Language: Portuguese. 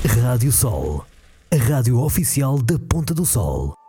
Rádio Sol, a rádio oficial da Ponta do Sol.